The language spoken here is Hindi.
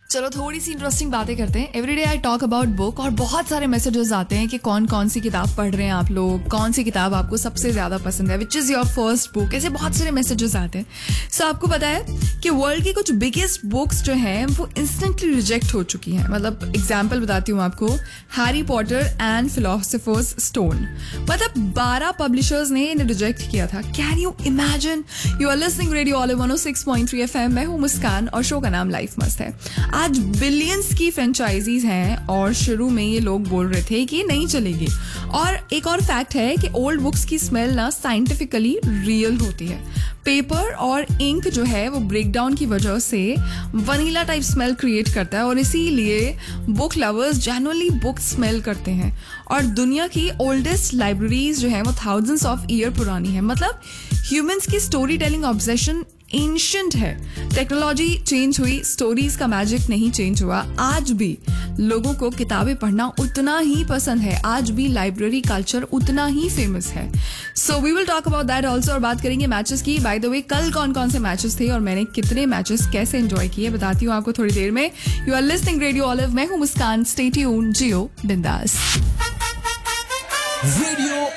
चलो थोड़ी सी इंटरेस्टिंग बातें करते हैं. Everyday I talk about book और बहुत सारे मैसेजेस आते हैं कि कौन कौन सी किताब पढ़ रहे हैं आप लोग, कौन सी किताब आपको सबसे ज्यादा पसंद है, which is your first book. ऐसे बहुत सारे मैसेजेस आते हैं. सो आपको पता है कि वर्ल्ड की कुछ बिगेस्ट बुक्स जो हैं वो इंस्टेंटली रिजेक्ट हो चुकी हैं. मतलब एग्जाम्पल बताती हूँ आपको, Harry Potter and philosophers stone. मतलब 12 पब्लिशर्स ने इन्हें रिजेक्ट किया था. Can you imagine? You are listening radio olive 106.3 FM. मैं हूँ मुस्कान और शो का नाम लाइफ मस्त है. आज बिलियंस की फ्रेंचाइजीज हैं और शुरू में ये लोग बोल रहे थे कि ये नहीं चलेगी. और एक और फैक्ट है कि ओल्ड बुक्स की स्मेल ना साइंटिफिकली रियल होती है. पेपर और इंक जो है वो ब्रेकडाउन की वजह से वनीला टाइप स्मेल क्रिएट करता है और इसीलिए book lovers genuinely book smell करते हैं. और दुनिया की ओल्डेस्ट लाइब्रेरीज जो है वो थाउजेंड्स ऑफ ईयर पुरानी है. मतलब ह्यूमंस की स्टोरी टेलिंग ऑब्सेशन एंशिएंट है. टेक्नोलॉजी चेंज हुई, स्टोरीज का मैजिक नहीं चेंज हुआ. आज भी लोगों को किताबें पढ़ना उतना ही पसंद है. आज भी लाइब्रेरी कल्चर उतना ही फेमस है. So we will talk about that also. और बात करेंगे मैचेस की. बाय द वे, कल कौन कौन से मैचेस थे और मैंने कितने मैचेस कैसे एंजॉय किए बताती हूँ आपको थोड़ी देर में. You are listening radio olive. मैं हूँ मुस्कान. स्टे ट्यून्ड, जियो बिंदास. रेडियो